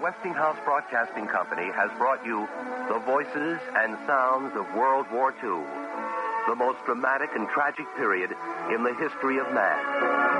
Westinghouse Broadcasting Company has brought you the voices and sounds of World War II, the most dramatic and tragic period in the history of man.